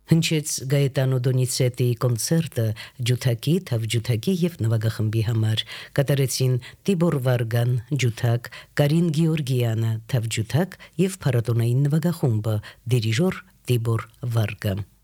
Հնչեց Գայետանո Դոնիցետիի կոնցերտը ջութակի, թավջութակի եւ նվագախմբի համար։ Կատարեցին Տիբոր Վարգան, ջութակ, Կարին Գեորգյանը, թավջութակ եւ փառատոնային նվագախումբը, դիրիժոր Տիբոր Վարգա։